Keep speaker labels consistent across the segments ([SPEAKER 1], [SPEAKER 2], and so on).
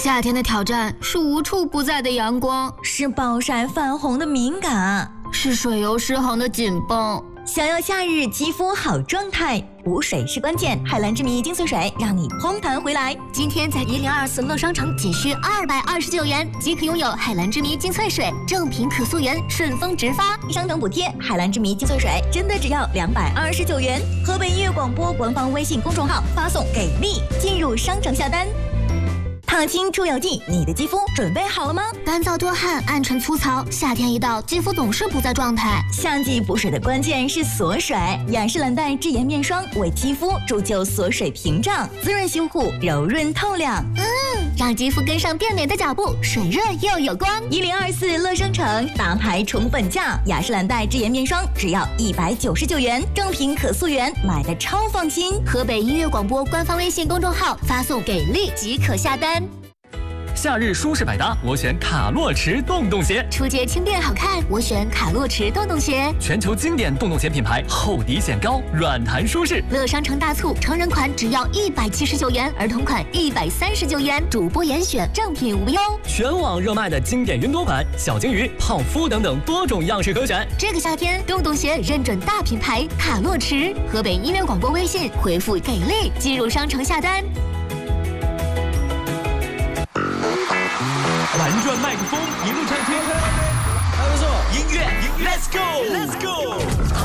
[SPEAKER 1] 夏天的挑战是无处不在的阳光，
[SPEAKER 2] 是暴晒泛红的敏感，
[SPEAKER 1] 是水油失衡的紧绷。
[SPEAKER 2] 想要夏日肌肤好状态，补水是关键。海蓝之谜精粹水让你嘭弹回来。
[SPEAKER 3] 今天在1024乐商城仅需229元即可拥有海蓝之谜精粹水，正品可溯源，顺丰直发，
[SPEAKER 2] 商城补贴。海蓝之谜精粹水真的只要229元。河北音乐广播官方微信公众号发送给力，进入商城下单。烫青出油剂，你的肌肤准备好了吗？
[SPEAKER 3] 干燥多汗、暗沉粗糙，夏天一到，肌肤总是不在状态。
[SPEAKER 2] 夏季补水的关键是锁水，雅诗兰黛智颜面霜为肌肤铸就锁水屏障，滋润修护，柔润透亮。
[SPEAKER 3] 让肌肤跟上变美的脚步，水润又有光。
[SPEAKER 2] 1024乐商城大牌宠粉价，雅诗兰黛智颜面霜只要199元，正品可溯源，买的超放心。
[SPEAKER 3] 河北音乐广播官方微信公众号发送给力即可下单。
[SPEAKER 4] 夏日舒适百搭，我选卡洛驰洞洞鞋。
[SPEAKER 3] 出街轻便好看，我选卡洛驰洞洞鞋。
[SPEAKER 4] 全球经典洞洞鞋品牌，厚底显高，软弹舒适。
[SPEAKER 3] 乐商城大促，成人款只要179元，儿童款139元，主播严选，正品无忧。
[SPEAKER 4] 全网热卖的经典云朵款、小金鱼、泡芙等等多种样式可选。
[SPEAKER 3] 这个夏天，洞洞鞋认准大品牌卡洛驰。河北音乐广播微信回复给力，进入商城下单。
[SPEAKER 4] 玩转麦克风，一路畅听。
[SPEAKER 5] 还不错，
[SPEAKER 4] 音乐 ，Let's go，Let's go。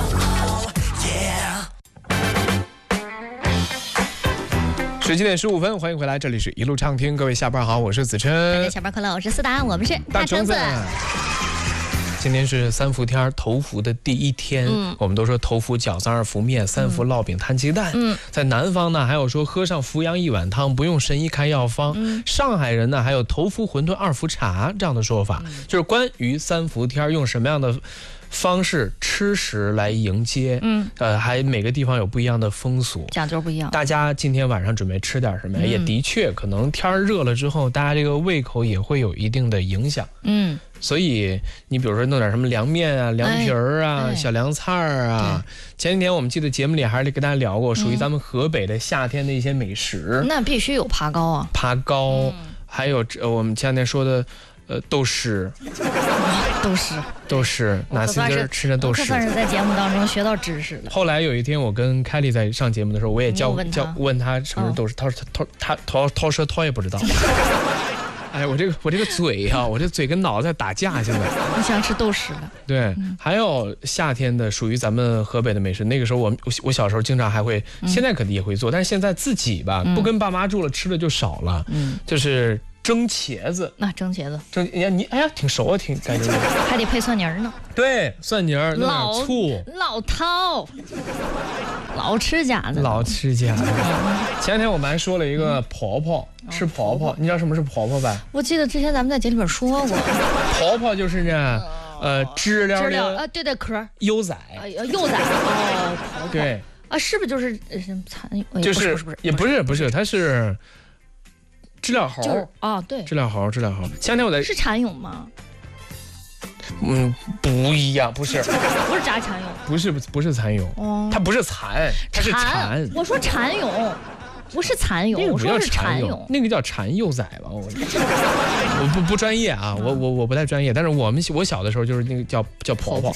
[SPEAKER 5] 17点15分，欢迎回来，这里是一路畅听，各位下班好，我是子琛。
[SPEAKER 6] 大家下班快乐，我是思达，我们是
[SPEAKER 5] 大橙子。今天是三伏天，头伏的第一天。我们都说头伏饺子二伏面，三伏烙饼摊鸡蛋。在南方呢，还有说喝上伏阳一碗汤，不用神医开药方。上海人呢，还有头伏馄饨二伏茶这样的说法，就是关于三伏天用什么样的方式吃食来迎接。还每个地方有不一样的风俗，
[SPEAKER 6] 讲究不一样。
[SPEAKER 5] 大家今天晚上准备吃点什么？也的确，可能天热了之后，大家这个胃口也会有一定的影响。所以你比如说弄点什么凉面啊、凉皮儿啊、小凉菜啊。前几天我们记得节目里还是跟大家聊过，属于咱们河北的夏天的一些美食。
[SPEAKER 6] 那必须有爬糕啊，
[SPEAKER 5] 爬糕，还有我们前两天说的豆豉。豆豉，哪些地儿吃着豆豉？
[SPEAKER 6] 可算是在节目当中学到知识了。
[SPEAKER 5] 后来有一天，我跟凯莉在上节目的时候，我也问他什么是豆豉，他说他也不知道。哎，我这个嘴啊，我这嘴跟脑子在打架，现在。
[SPEAKER 6] 你想吃豆豉了？
[SPEAKER 5] 对，还有夏天的属于咱们河北的美食。那个时候我小时候经常还会，现在肯定也会做，但是现在自己吧，不跟爸妈住了，吃的就少了。就是蒸茄子。
[SPEAKER 6] 那蒸茄子，
[SPEAKER 5] 你哎呀，挺熟啊，挺感觉。
[SPEAKER 6] 还得配蒜泥呢。
[SPEAKER 5] 对，蒜泥儿，弄点醋。
[SPEAKER 6] 老饕，老吃家的。
[SPEAKER 5] 前两天我们还说了一个婆婆。吃婆婆，你知道什么是婆婆吧？
[SPEAKER 6] 我记得之前咱们在节里边说过，
[SPEAKER 5] 婆婆就是呢，知了
[SPEAKER 6] 啊，对壳
[SPEAKER 5] 幼崽，
[SPEAKER 6] 幼崽哦，婆婆
[SPEAKER 5] 对
[SPEAKER 6] 啊，是不是就是蚕？
[SPEAKER 5] 就是也不是，它是知了猴
[SPEAKER 6] 啊，对，
[SPEAKER 5] 知了猴。前天我在
[SPEAKER 6] 是蚕蛹吗？
[SPEAKER 5] 不一样，不是
[SPEAKER 6] 炸蚕蛹，
[SPEAKER 5] 不是蚕蛹，它不是蚕，它是蚕。
[SPEAKER 6] 我说蚕蛹。不是蚕蛹，我说是蚕蛹，
[SPEAKER 5] 那个叫蚕幼崽吧？我不专业啊，我不太专业，但是我小的时候就是那个叫婆婆。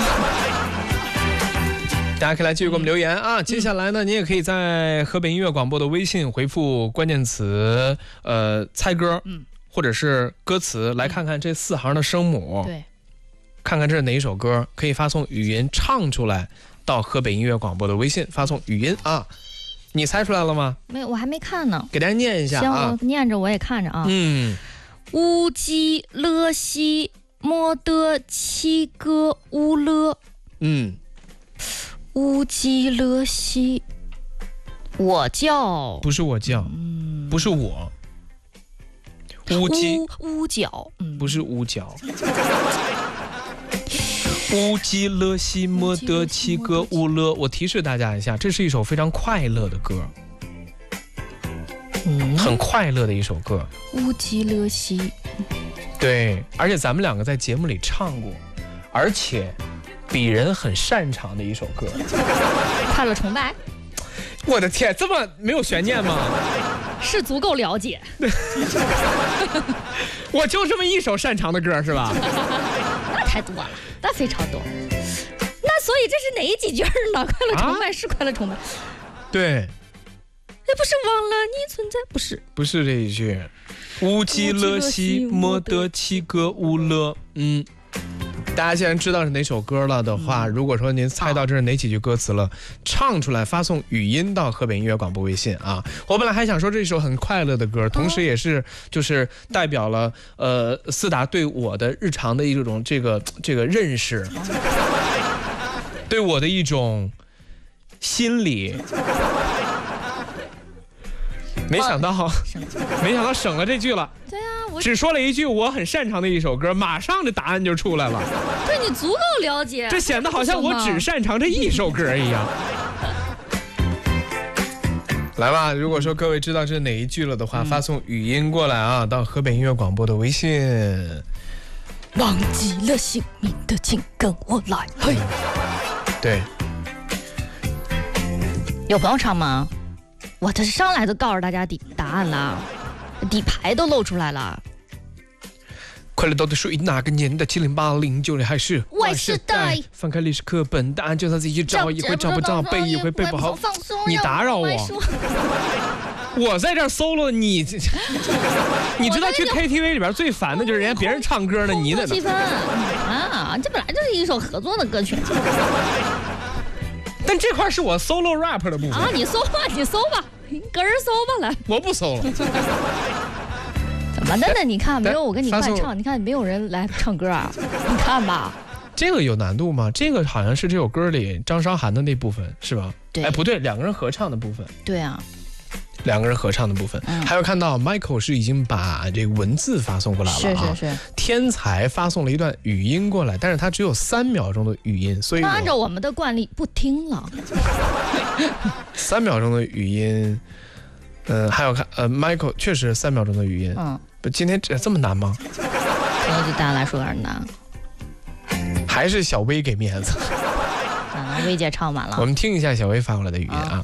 [SPEAKER 5] 大家可以来继续给我们留言啊！接下来呢，你也可以在河北音乐广播的微信回复关键词猜歌，或者是歌词，来看看这4行的声母，
[SPEAKER 6] 对，看
[SPEAKER 5] 看这是哪一首歌，可以发送语音唱出来到河北音乐广播的微信发送语音啊。你猜出来了吗？
[SPEAKER 6] 没有，我还没看呢。
[SPEAKER 5] 给大家念一下啊。
[SPEAKER 6] 行，我念着我也看着啊。乌鸡乐西莫德七哥乌勒。乌鸡乐西，我叫。
[SPEAKER 5] 不是我叫，不是我。
[SPEAKER 6] 乌角，
[SPEAKER 5] 不是乌角。乌鸡乐西莫德七哥乌勒，我提示大家一下，这是一首非常快乐的歌，很快乐的一首歌。
[SPEAKER 6] 乌鸡乐西，
[SPEAKER 5] 对，而且咱们两个在节目里唱过，而且鄙人很擅长的一首歌。
[SPEAKER 6] 快乐崇拜。
[SPEAKER 5] 我的天，这么没有悬念吗？
[SPEAKER 6] 是足够了解。
[SPEAKER 5] 我就这么一首擅长的歌是吧？
[SPEAKER 6] 那太多了，那非常多。那所以这是哪几句呢？快乐崇拜是快乐崇拜。
[SPEAKER 5] 对。
[SPEAKER 6] 那不是忘了你存在，不是
[SPEAKER 5] 这一句。乌鸡乐西莫得其歌乌乐。大家既然知道是哪首歌了的话，如果说您猜到这是哪几句歌词了，唱出来发送语音到河北音乐广播微信啊。我本来还想说这是一首很快乐的歌，同时也是就是代表了思达对我的日常的一种这个认识，对我的一种心理。没想到省了这句了。
[SPEAKER 6] 对啊，我
[SPEAKER 5] 只说了一句我很擅长的一首歌，马上这答案就出来了。
[SPEAKER 6] 对你足够了解，
[SPEAKER 5] 这显得好像我只擅长这一首歌一样。来吧，如果说各位知道这是哪一句了的话，发送语音过来啊，到河北音乐广播的微信。
[SPEAKER 6] 忘记了姓名的请跟我来。嘿，
[SPEAKER 5] 对，
[SPEAKER 6] 有朋友唱吗？我这上来就告诉大家答案了，底牌都露出来了。
[SPEAKER 5] 快乐到底属于哪个年代？70、80、90还是
[SPEAKER 6] Y世代？
[SPEAKER 5] 翻开历史课本，答案就算自己去找，一回找不着，背一回背不好。你打扰我，我在这 solo， 你知道去 KTV 里边最烦的就是人家别人唱歌呢，你在那。气氛
[SPEAKER 6] 啊，这本来就是一首合作的歌曲。
[SPEAKER 5] 但这块是我 solo rap 的部分
[SPEAKER 6] 啊！你搜吧，你个人搜吧来。
[SPEAKER 5] 我不搜了。
[SPEAKER 6] 怎么的呢？你看没有我跟你伴唱，你看没有人来唱歌啊？你看吧。
[SPEAKER 5] 这个有难度吗？这个好像是这首歌里张韶涵的那部分是吧？
[SPEAKER 6] 对。
[SPEAKER 5] 哎，不对，两个人合唱的部分。
[SPEAKER 6] 对啊。
[SPEAKER 5] 两个人合唱的部分，还有看到 Michael 是已经把这个文字发送过来了啊，
[SPEAKER 6] 是。
[SPEAKER 5] 天才发送了一段语音过来，但是他只有3秒钟的语音，所以
[SPEAKER 6] 按照我们的惯例不听了。
[SPEAKER 5] 3秒钟的语音，还有看Michael 确实3秒钟的语音，不，今天这么难吗？
[SPEAKER 6] 可能对大家来说有点难，
[SPEAKER 5] 还是小薇给面子。
[SPEAKER 6] 薇姐唱完了，
[SPEAKER 5] 我们听一下小薇发过来的语音啊。